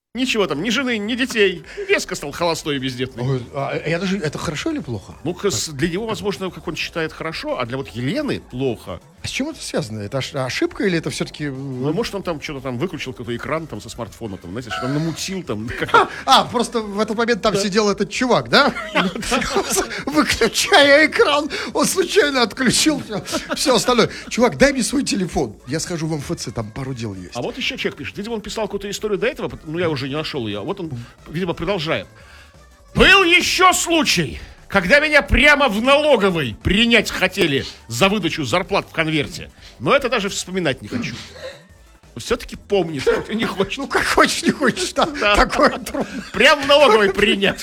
Ничего там, ни жены, ни детей. Резко стал холостой и бездетный. Ой, это хорошо или плохо? Ну, для него, возможно, как он считает, хорошо, а для вот Елены плохо. А с чем это связано? Это ошибка или это все-таки... Ну, может, он там что-то там выключил какой-то экран там со смартфона, там, знаете, что там намутил там. Просто в этот момент там сидел этот чувак, да? Выключая экран, он случайно отключил все остальное. Чувак, дай мне свой телефон. Я схожу в МФЦ, там пару дел есть. А вот еще человек пишет. Видимо, он писал какую-то историю до этого, но я уже не нашел ее. Вот он, видимо, продолжает. Был еще случай, когда меня прямо в налоговой принять хотели за выдачу зарплат в конверте. Но это даже вспоминать не хочу. Все-таки помнит, не хочет. Ну, как хочешь, не хочешь, да. Такое трудно. Прямо в налоговой принять.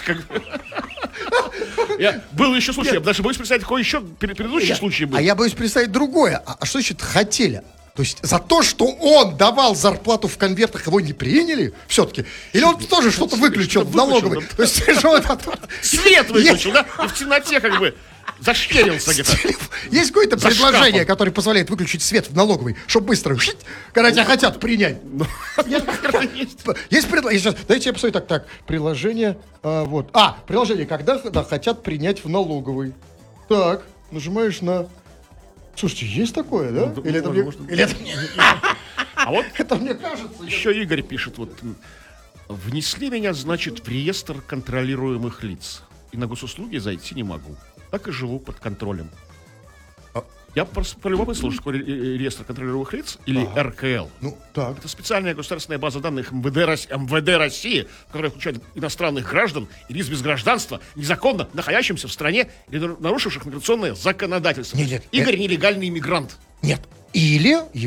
Был еще случай, я даже боюсь представить, какой еще предыдущий случай был. А я боюсь представить другое. А что значит хотели? То есть за то, что он давал зарплату в конвертах, его не приняли все-таки? Или он тоже что-то выключил в налоговой? То есть свет выключил, да? И в темноте как бы зашкерился где-то. Есть какое-то предложение, которое позволяет выключить свет в налоговой, чтобы быстро, когда тебя хотят принять? Есть предложение. Дайте я посмотрю так. Приложение. Вот. Приложение, когда хотят принять в налоговой. Так, нажимаешь на... Слушайте, есть такое, да? Или это мне... А вот это мне кажется. Еще Игорь пишет, вот внесли меня, значит, в реестр контролируемых лиц. И на госуслуги зайти не могу. Так и живу под контролем. Я просто полюбопытствовал, что такое реестр контролируемых лиц, или РКЛ. Ну, так. Это специальная государственная база данных МВД России, которая включает иностранных граждан и лиц без гражданства, незаконно находящихся в стране или нарушивших миграционное законодательство. Нет, Игорь нелегальный иммигрант. Нет. Или